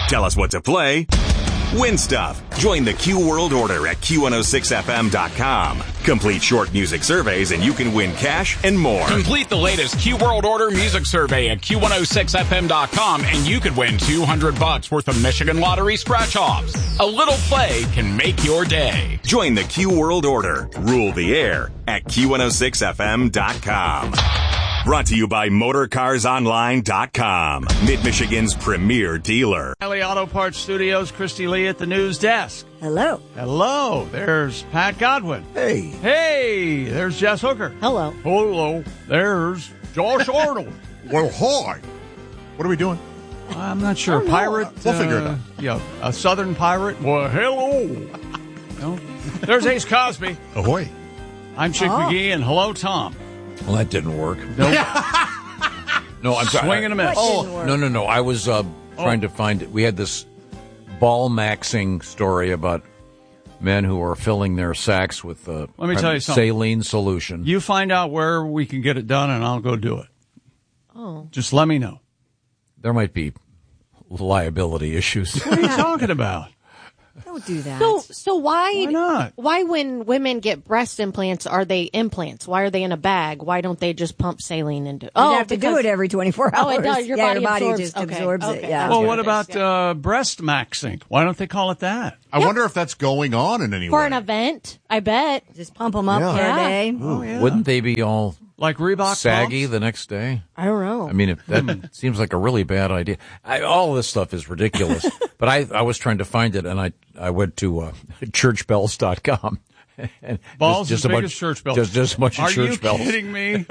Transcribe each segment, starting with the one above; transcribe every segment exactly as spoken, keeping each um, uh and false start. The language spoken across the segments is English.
Tell us what to play. Win stuff. Join the Q World Order at Q one oh six F M dot com. Complete short music surveys and you can win cash and more. Complete the latest Q World Order music survey at Q one oh six F M dot com and you could win two hundred bucks worth of Michigan Lottery scratch-offs. A little play can make your day. Join the Q World Order. Rule the air at Q one oh six F M dot com. Brought to you by Motor Cars Online dot com, Mid-Michigan's premier dealer. O'Reilly Auto Parts Studios, Christy Lee at the news desk. Hello. Hello. There's Pat Godwin. Hey. Hey. There's Jess Hooker. Hello. Hello. There's Josh Arnold. Well, hi. What are we doing? I'm not sure. Oh, Pirate. We'll uh, figure it out. Yeah, a Southern pirate. Well, hello. No. There's Ace Cosby. Ahoy. I'm Chick Oh. McGee, and hello, Tom. Well, that didn't work. Nope. No, I'm sorry. Swing and a miss. What didn't work? No, no, no. I was uh, trying to find it. We had this ball maxing story about men who are filling their sacks with uh, Let me tell you something. saline solution. You find out where we can get it done, and I'll go do it. Oh. Just let me know. There might be liability issues. What are you talking about? Don't do that. So, so why, Why not? why when women get breast implants, are they implants? Why are they in a bag? Why don't they just pump saline into? you Oh, have to do because- it every twenty-four hours. Oh, it does. Your yeah, body your body absorbs- just okay, absorbs it. okay. Yeah. Well, Yeah. what about uh, breast maxing? Why don't they call it that? I wonder if that's going on in any For way. an event, I bet. Just pump them up Yeah. for Yeah. a day. Oh, yeah. Wouldn't they be all Like Reebok saggy pumps? the next day? I don't know. I mean, if that seems like a really bad idea. I, all this stuff is ridiculous. But I, I was trying to find it, and I, I went to uh, church bells dot com. And Balls just, as just a big bunch, as church bells. Just, just a bunch Are of church you bells. kidding me?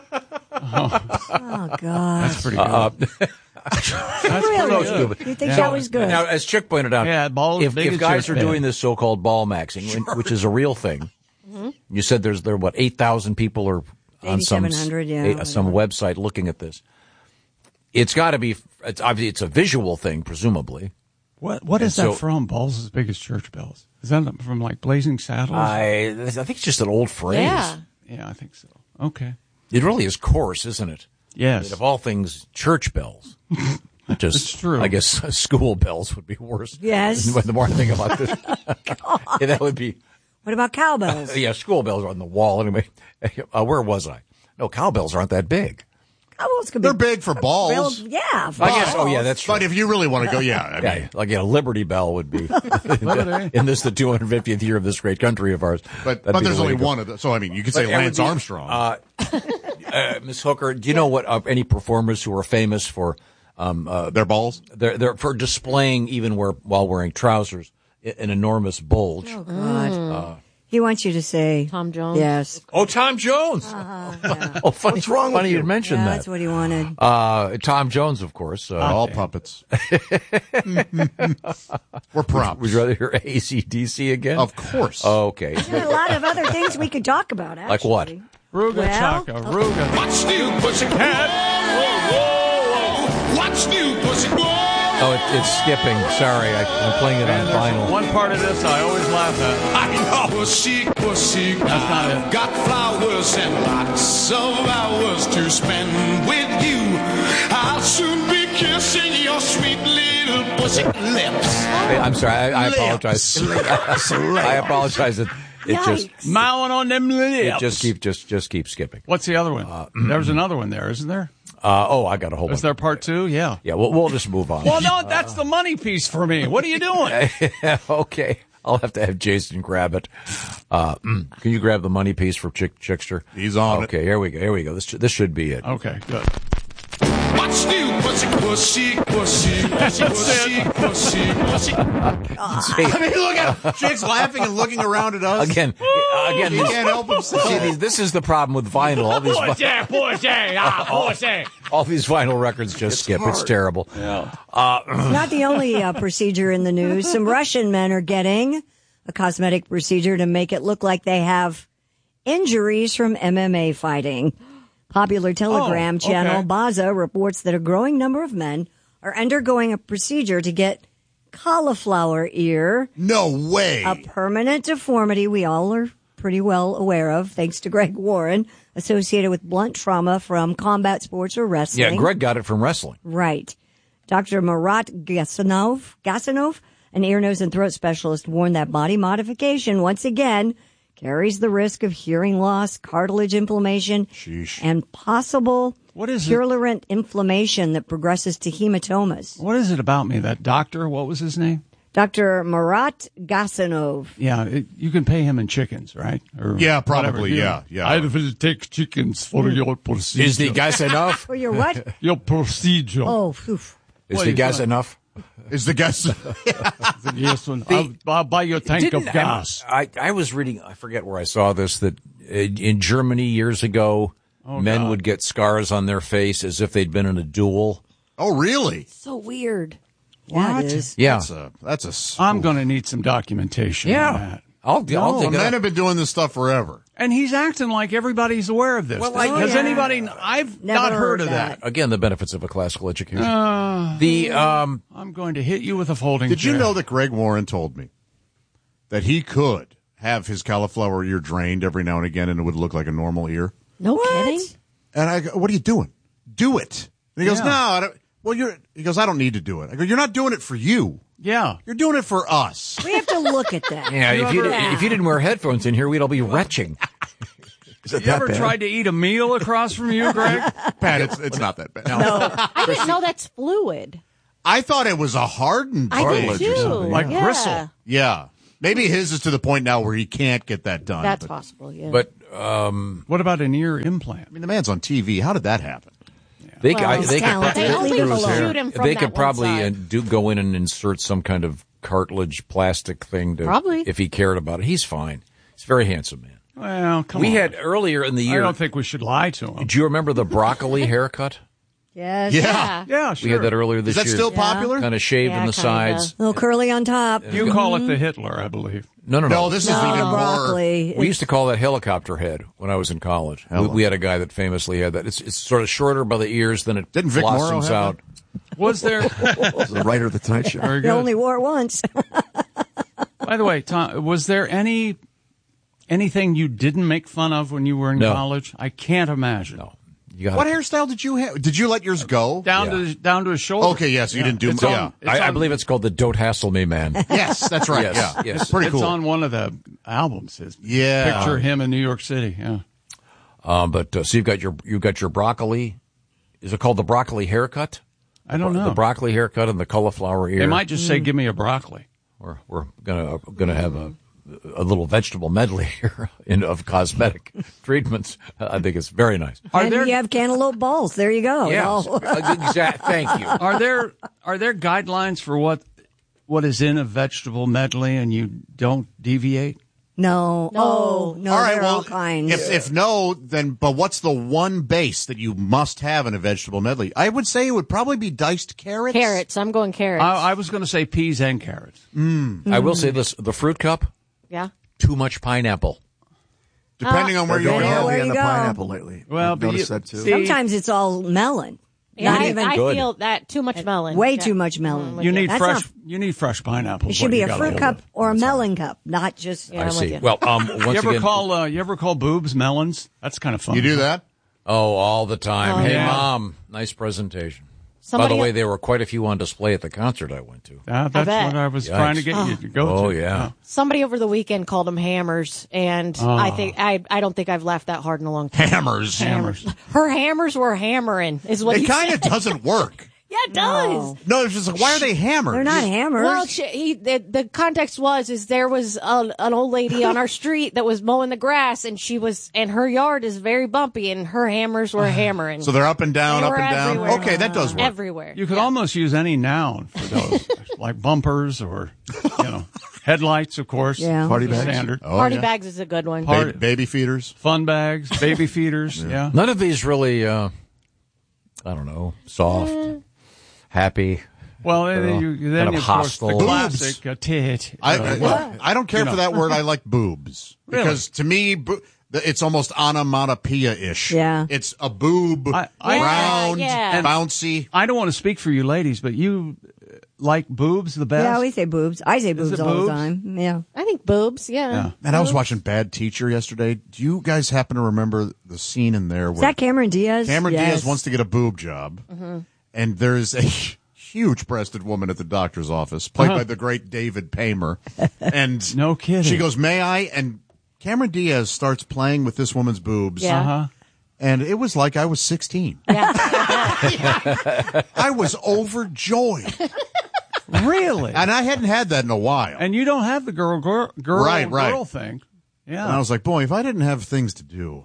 Oh, God. That's pretty good. Uh, That's Really? pretty good. You think Yeah. that was good? Now, as Chick pointed out, Yeah, balls if, big if as guys church are bell. doing this so-called ball maxing, when- which is a real thing, you said there's there what eight thousand people are on some eighty-seven hundred, yeah, a- some website looking at this. It's got to be. It's obviously it's a visual thing, presumably. What What is And that so- from? Balls as big as church bells. Is that from like Blazing Saddles? I I think it's just an old phrase. yeah. yeah, I think so. Okay. It really is coarse, isn't it? I Yes. mean, of all things, church bells. Not just, It's true. I guess school bells would be worse. Yes. The more I think about this, yeah, that would be. What about cowbells? Yeah, school bells are on the wall anyway. Uh, where was I? No, cowbells aren't that big. Cowbells could be. They're big for balls. Bells- yeah. For I guess. balls. Oh, yeah, that's true. But if you really want to go, yeah. I mean, Yeah, like yeah, a Liberty Bell would be Liberty. in this the two hundred fiftieth year of this great country of ours. but That'd but be there's the way only to go. one of them. So, I mean, you could But say it would Lance be- Armstrong. Uh, uh, Miss Hooker, do you know what uh, any performers who are famous for um, uh, Their balls? they're, they're for displaying even where, while wearing trousers i- an enormous bulge? Oh, God. He wants you to say. Tom Jones? Yes. Oh, Tom Jones. Uh-huh, oh, funny, What's wrong funny you mentioned Yeah, that. that's what he wanted. Uh, Tom Jones, of course. Uh, All puppets. We're props. would you rather hear A C D C again? Of course. Oh, okay. There are a lot of other things we could talk about, actually. Like what? Ruga Well, Chaka, Ruga. What's new, pussycat? Whoa, whoa, whoa. What's new, pussycat? Oh, it, it's skipping. Sorry, I, I'm playing it on And there's vinyl. one part of this I always laugh at. I know. Pussy, pussy, That's not it. got flowers and lots of hours to spend with you. I'll soon be kissing your sweet little pussy lips. Hey, I'm sorry. I, I apologize. I apologize. It, it just Yikes. Mowing on them lips. it just keep just just keep skipping. What's the other one? There's another one there, isn't there? Uh, oh, I got a whole Is bunch. there part two? Yeah. Yeah, we'll, we'll just move on. Well, no, that's the money piece for me. What are you doing? Okay, I'll have to have Jason grab it. Uh, mm, can you grab the money piece for Chick Chickster? He's on it. Okay, here we go. Here we go. This sh- this should be it. Okay, good. What's new, pussy, pussy, pussy, pussy, pussy, pussy, pussy. I mean, look at Jake's laughing and looking around at us. Again, again, He this, can't help himself. see, these, this is the problem with vinyl. All these vi- pussy, ah, pussy. all these vinyl records just skip. It's terrible. Not the only uh, procedure in the news. Some Russian men are getting a cosmetic procedure to make it look like they have injuries from M M A fighting. Popular Telegram Oh, channel okay. Baza reports that a growing number of men are undergoing a procedure to get cauliflower ear, No way. a permanent deformity we all are pretty well aware of, thanks to Greg Warren, associated with blunt trauma from combat sports or wrestling. Yeah, Greg got it from wrestling. Right. Doctor Marat Gasanov, Gasanov, an ear, nose, and throat specialist, warned that body modification, once again, carries the risk of hearing loss, cartilage inflammation, Sheesh. and possible What is it? purulent inflammation that progresses to hematomas. What is it about me? That doctor, what was his name? Doctor Marat Gasanov. Yeah, it, you can pay him in chickens, right? Or Yeah, probably, whatever. yeah, yeah. I will take chickens for your procedure. Is the gas enough? For your what? Your procedure. Oh, phew. Is What the is gas that? enough? Is the guess? Yes, one. I'll, I'll buy you a tank of Didn't- gas. I, I was reading, I forget where I saw this, that uh, in Germany years ago, Oh, men God. would get scars on their face as if they'd been in a duel. Oh, really? So weird. Yeah, What? it is. Yeah. That's a. That's a. s- I'm going to need some documentation on Yeah. that. I'll, I'll No, dig it men up. have been doing this stuff forever. And he's acting like everybody's aware of this. Well, I- Has yeah. anybody? I've Never not heard heard of that. that. Again, the benefits of a classical education. Uh, the um, I'm going to hit you with a folding Did you chair. know that Greg Warren told me that he could have his cauliflower ear drained every now and again, and it would look like a normal ear? No kidding. And I go, "What are you doing? Do it." And he goes, Yeah. "No, I don't." Well, you're. He goes, "I don't need to do it." I go, "You're not doing it for you. Yeah. You're doing it for us." We have to look at that. yeah, if you, ever- did, if you didn't wear headphones in here, we'd all be retching. Is it You ever tried to eat a meal across from you, Greg? Pat, it's it's not that bad. I didn't know that's fluid. I thought it was a hardened I did cartilage too. or something. Like yeah. bristle. Yeah, maybe his is to the point now where he can't get that done. That's but, possible. Yeah. But um, What about an ear implant? I mean, the man's on T V. How did that happen? they, Well, I, he's they could, talented. pro- They only Leave him alone. shoot him from they that could one probably uh, side. do go in and insert some kind of cartilage plastic thing to Probably. if he cared about it. He's fine. He's a very handsome man. Well, come we on. had earlier in the I year. don't think we should lie to him. Do you remember the broccoli haircut? Yes. Yeah, Yeah, sure. We had that earlier this is that year. still popular? Kind of shaved Yeah, on the kinda. sides. A little curly on top. You call it the Hitler, I believe. No, no, no. No, this is No, even more. broccoli. We used to call that helicopter head when I was in college. We, we had a guy that famously had that. It's, it's sort of shorter by the ears, then it Didn't Vic Morrow blossoms have out. Was there? The writer of the Tonight Show. Very You good. only wore it once. By the way, Tom, was there any anything you didn't make fun of when you were in No. college? I can't imagine. No, you got What hairstyle did you have? Did you let yours go? Down Yeah. to down to his shoulder. Okay, yes, you didn't do. It's yeah, on- it's I, I on- believe it's called the "Don't Hassle Me, Man." yes, that's right. Yes, yeah, yes. it's pretty It's cool. on one of the albums. His Yeah. picture him in New York City. Yeah. um, but uh, so you've got your you've got your broccoli. Is it called the broccoli haircut? I don't know. The broccoli haircut and the cauliflower ear. They might just say, "Give me a broccoli." We're we're gonna gonna have a a little vegetable medley here in, of cosmetic treatments. I think it's very nice. Are and there you have cantaloupe balls. There you go. It Yeah, all- exact. Thank you. are there are there guidelines for what what is in a vegetable medley, and you don't deviate? No. No. Oh, no. all right, there are well, all kinds. if if no, then but what's the one base that you must have in a vegetable medley? I would say it would probably be diced carrots. Carrots. I'm going carrots. I, I was going to say peas and carrots. I will say this: the fruit cup, yeah. too much pineapple. depending on where you Don't Yeah, have go. where me on you the go. pineapple lately. Well, I've but noticed you- that too. see- Sometimes it's all melon. Yeah, Not I, even I good. feel that too much melon. Way Yeah. too much melon. You need That's fresh. not- you need fresh pineapple. It is should what be you a gotta fruit hold cup with. or a melon cup, not just. Yeah, I I'm with see. you. Well, um, once You ever again, call uh, you ever call boobs melons? That's kind of fun. You do that? oh, all the time. hey, yeah. mom, nice presentation. Somebody- By the way, there were quite a few on display at the concert I went to. Yeah, that's bet. what I was Yikes. trying to get you to go Oh to. yeah. Somebody over the weekend called them hammers, and I think I I don't think I've laughed that hard in a long time. Hammers. Hammers. Her hammers were hammering, is what It he kind said. of doesn't work. Yeah, it does. No, it's just like, why are they hammered? They're not hammers. Well, she, he, the, the context was is there was a, an old lady on our street that was mowing the grass, and she was and her yard is very bumpy, and her hammers were hammering. So they're up and down, They up were and down. everywhere. Okay, that does work. everywhere. You could almost use any noun for those, like bumpers or you know headlights, of course. Yeah. Party bags? Standard. Oh, Party yeah. bags is a good one. Par- Baby, baby feeders. Fun bags, baby feeders. Yeah. None of these really, uh, I don't know, soft, happy. Well, They're all then, you, then kind of of course, the hostile. classic uh, tit. I, uh, I, well, I don't care You for know. that word. I like boobs because to me, bo- the- it's almost onomatopoeia-ish. Yeah. It's a boob, I- I- round, Yeah, yeah. bouncy. I don't want to speak for you ladies, but you uh, like boobs the best. Yeah, we say boobs. I say boobs it all boobs? the time. Yeah. I think boobs. Yeah. Yeah. Man, I was watching Bad Teacher yesterday. Do you guys happen to remember the scene in there Is where that Cameron Diaz? Cameron Yes. Diaz wants to get a boob job, and there's a huge-breasted woman at the doctor's office, played Uh-huh. by the great David Paymer. And No kidding. she goes, "May I?" And Cameron Diaz starts playing with this woman's boobs. Yeah. Uh-huh. And it was like I was sixteen. Yeah. I was overjoyed. Really? And I hadn't had that in a while. And you don't have the girl girl girl, Right, right. girl thing. Yeah. And I was like, boy, if I didn't have things to do.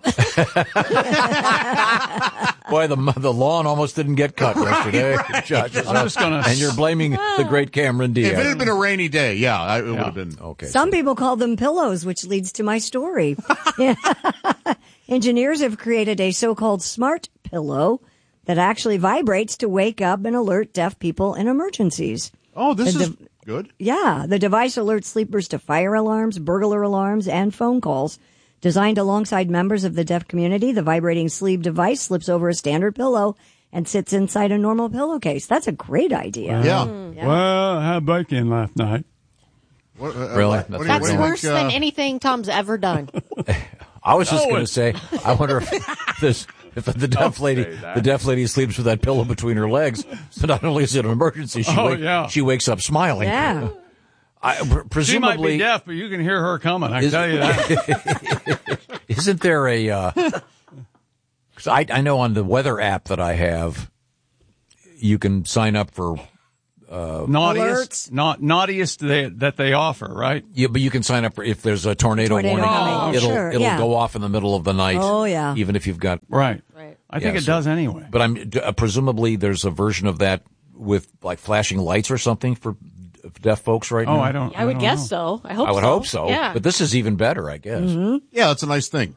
Boy, the the lawn almost didn't get cut yesterday. Judge. I'm just gonna- And you're blaming the great Cameron Diaz. If it had been a rainy day, yeah, I, it would have been. Okay. Some people call them pillows, which leads to my story. Engineers have created a so-called smart pillow that actually vibrates to wake up and alert deaf people in emergencies. Oh, this The is dev- good. Yeah, the device alerts sleepers to fire alarms, burglar alarms, and phone calls. Designed alongside members of the deaf community, the vibrating sleep device slips over a standard pillow and sits inside a normal pillowcase. That's a great idea. Yeah. Well, I had bacon last night. What, uh, Really? what- That's what do you- That's what do you worse think, than uh, anything Tom's ever done. I was just No, going to it- say, I wonder if this, if the deaf lady, the deaf lady sleeps with that pillow between her legs. So not only is it an emergency, she, Oh, wake, yeah. she wakes up smiling. Yeah. I, pr- She might presumably, be deaf, but you can hear her coming. I Is- tell you that. isn't there a? Uh, 'cause I I know on the weather app that I have, you can sign up for. naughtiest, not naughtiest they, that they offer, right? Yeah, but you can sign up for if there's a tornado, Tornado warning. coming, it'll sure, it'll yeah. go off in the middle of the night. Oh, yeah. Even if you've got. Right. Right. I think Yeah, it so- does anyway. But I'm uh, presumably there's a version of that with like flashing lights or something for deaf folks right Oh, now. I don't. I would don't guess know. so. I hope I would so. hope so. Yeah. But this is even better, I guess. Yeah, that's a nice thing.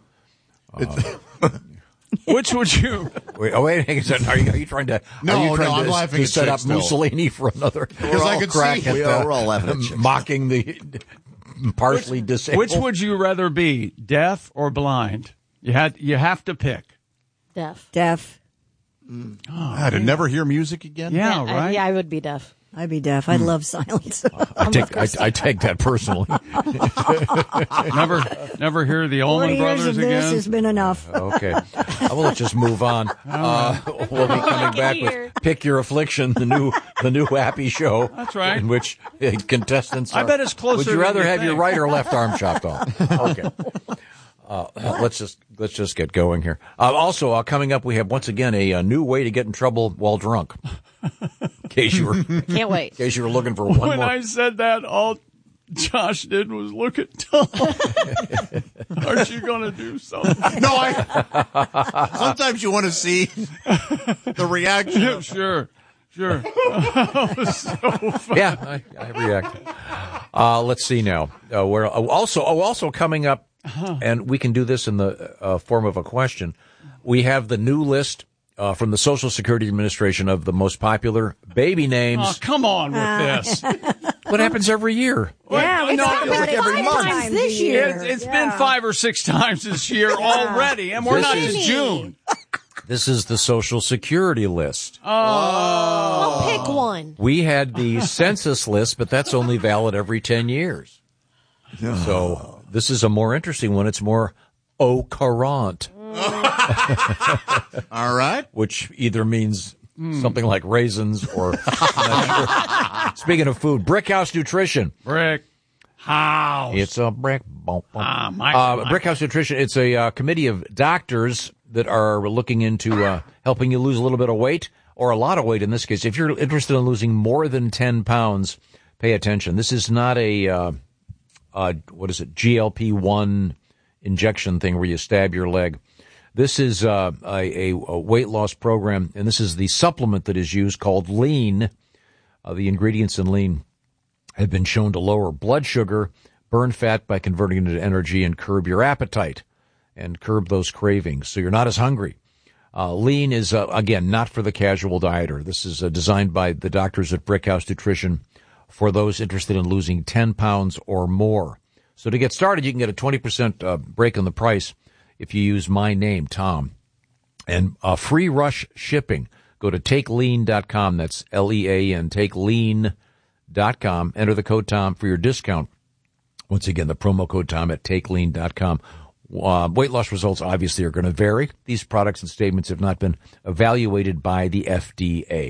Which would you? Wait, oh wait, hang on a second. Are you, are you trying to? No, are you trying no, to, I'm laughing to at set Chick up still. Mussolini for another Because I could crack see- at We uh, are- we're all laughing at Chick. mocking the partially disabled. Which would you rather be, deaf or blind? You had. You have to pick. Deaf. Deaf. Ah, to never hear music again? Yeah, I- right. yeah, I would be deaf. I'd be deaf. I'd love silence. I take I, I take that personally. never, never hear the Allman Forty years Brothers of this again. has been enough. Okay, I will let's just move on. Uh, we'll be coming back hear. with "Pick Your Affliction," the new the new happy show. That's right. In which uh, contestants. I are- bet it's closer Would you than rather you have your think. right or left arm chopped off? Okay. Uh, let's just let's just get going here. Uh, also, uh, coming up, we have once again a, a new way to get in trouble while drunk. In case you were, in Can't wait. case you were looking for one When more. I said that, all Josh did was look at Tom. Aren't you going to do something? No, I. Sometimes you want to see the reaction. Yeah, sure, sure. Yeah, I, I react. Uh, let's see now. Uh, we're uh, also oh, also coming up, and we can do this in the uh, form of a question. We have the new list uh, from the Social Security Administration of the most popular baby names. Oh, come on with this. What happens every year? Yeah, we No, talk it's about like it every five month. times This a year. It's, it's Yeah. been five or six times this year already, and we're This not is- to June. This is the Social Security list. Well, pick one. We had the census list, but that's only valid every ten years. So this is a more interesting one. It's more au courant, All right. which either means something like raisins or. I'm not sure. Speaking of food, Brickhouse Nutrition. Brick house. It's a brick. Boom, boom. Ah, my- uh, my- Brickhouse Nutrition. It's a uh, committee of doctors that are looking into uh, helping you lose a little bit of weight or a lot of weight in this case. If you're interested in losing more than ten pounds, pay attention. This is not a, uh, uh, what is it, G L P one injection thing where you stab your leg. This is uh, a, a weight loss program, and this is the supplement that is used called Lean. Uh, the ingredients in Lean have been shown to lower blood sugar, burn fat by converting it into energy, and curb your appetite and curb those cravings. So you're not as hungry. Uh, Lean is, uh, again, not for the casual dieter. This is uh, designed by the doctors at Brickhouse Nutrition for those interested in losing ten pounds or more. So to get started, you can get a twenty percent uh, break on the price if you use my name, Tom. And uh, free rush shipping. Go to take lean dot com. That's L E A N, take lean dot com. Enter the code Tom for your discount. Once again, the promo code Tom at take lean dot com. Uh, weight loss results obviously are going to vary. These products and statements have not been evaluated by the F D A.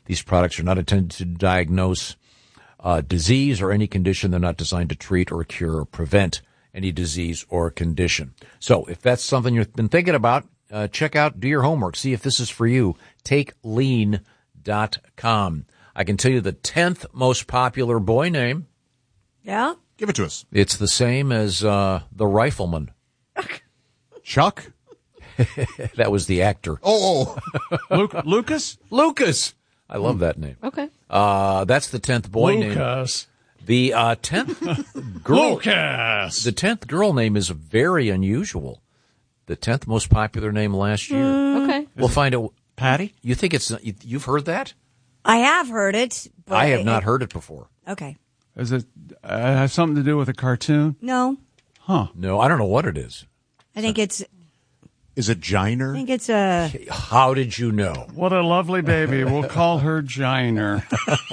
These products are not intended to diagnose uh, disease or any condition. They're not designed to treat or cure or prevent any disease or condition. So if that's something you've been thinking about, uh, check out, do your homework, see if this is for you. take lean dot com. I can tell you the tenth most popular boy name. Yeah? Give it to us. It's the same as uh, the Rifleman. Chuck? That was the actor. Oh, oh. Luke, Lucas? Lucas. I love that name. Okay. Uh, that's the tenth boy name. Lucas. The uh, tenth girl. Lucas. The tenth girl name is very unusual. The tenth most popular name last year. Okay. We'll find out. Patty? You think it's? You, you've heard that? I have heard it. But I have not it- heard it before. Okay. Is it uh, have something to do with a cartoon? No. Huh. No, I don't know what it is. I think it's, Is it I Giner? think it's a, How did you know? What a lovely baby. We'll call her Giner.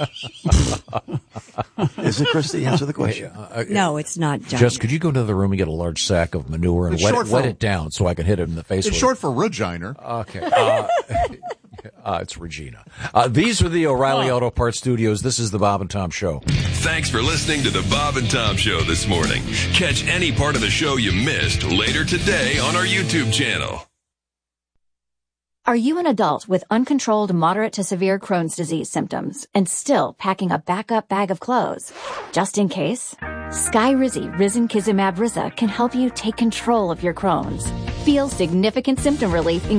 Isn't Christy? Answer the question. no, it's not John. Just could you go to the room and get a large sack of manure and It's wet, short it, wet for- it down so I can hit it in the face It's with short for Regina. it? Okay. Uh, uh, it's Regina. Uh, these are the O'Reilly Auto Parts Studios. This is the Bob and Tom Show. Thanks for listening to the Bob and Tom Show this morning. Catch any part of the show you missed later today on our YouTube channel. Are you an adult with uncontrolled moderate to severe Crohn's disease symptoms and still packing a backup bag of clothes? Just in case? Skyrizi Risankizumab Riza can help you take control of your Crohn's. Feel significant symptom relief in